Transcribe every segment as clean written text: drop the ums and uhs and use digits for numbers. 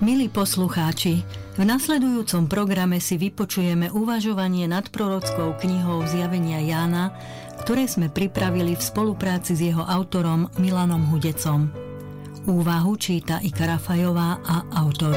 Milí poslucháči, v nasledujúcom programe si vypočujeme uvažovanie nad prorockou knihou Zjavenia Jána, ktoré sme pripravili v spolupráci s jeho autorom Milanom Hudecom. Úvahu číta Ika Rafajová a autor.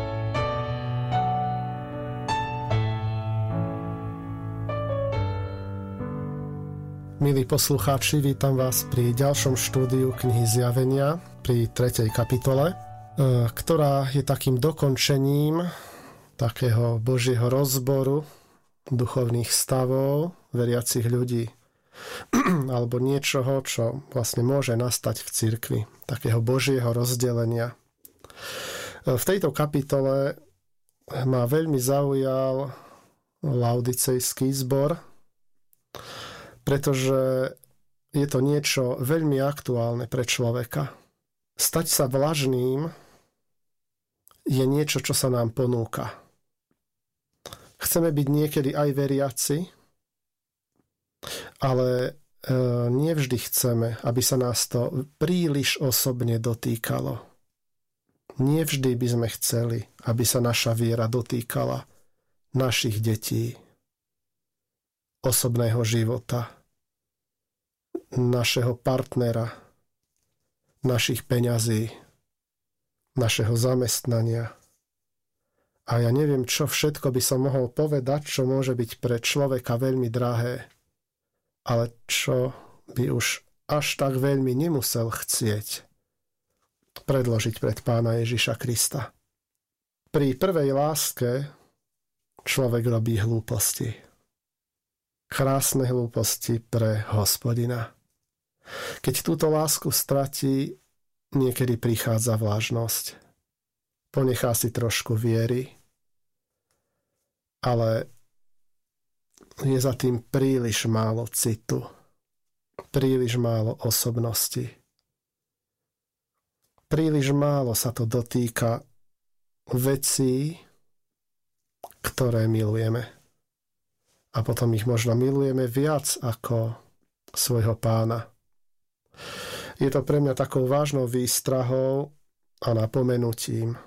Milí poslucháči, vítam vás pri ďalšom štúdiu knihy Zjavenia, pri 3. kapitole, ktorá je takým dokončením takého Božieho rozboru duchovných stavov veriacich ľudí alebo niečoho, čo vlastne môže nastať v cirkvi, takého Božieho rozdelenia. V tejto kapitole ma veľmi zaujal laodicejský zbor, pretože je to niečo veľmi aktuálne pre človeka. Stať sa vlažným je niečo, čo sa nám ponúka. Chceme byť niekedy aj veriaci, ale nevždy chceme, aby sa nás to príliš osobne dotýkalo. Nevždy by sme chceli, aby sa naša viera dotýkala našich detí, osobného života, našeho partnera, našich peňazí, našeho zamestnania. A ja neviem, čo všetko by som mohol povedať, čo môže byť pre človeka veľmi drahé, ale čo by už až tak veľmi nemusel chcieť predložiť pred Pána Ježiša Krista. Pri prvej láske človek robí hlúposti. Krásne hlúposti pre Hospodina. Keď túto lásku stratí, niekedy prichádza vlažnosť. Ponechá si trošku viery, ale je za tým príliš málo citu, príliš málo osobnosti. Príliš málo sa to dotýka vecí, ktoré milujeme. A potom ich možno milujeme viac ako svojho Pána. Je to pre mňa takou vážnou výstrahou a napomenutím,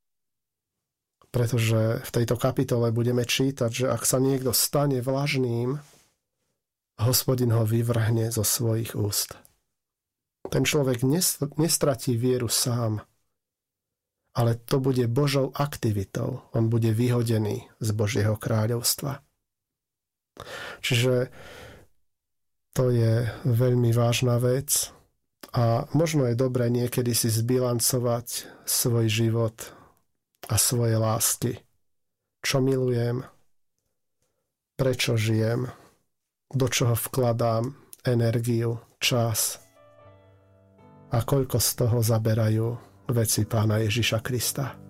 pretože v tejto kapitole budeme čítať, že ak sa niekto stane vlažným, Hospodin ho vyvrhne zo svojich úst. Ten človek nestratí vieru sám, ale to bude Božou aktivitou. On bude vyhodený z Božieho kráľovstva. Čiže to je veľmi vážna vec a možno je dobré niekedy si zbilancovať svoj život a svoje lásky. Čo milujem, prečo žijem, do čoho vkladám energiu, čas a koľko z toho zaberajú veci Pána Ježiša Krista.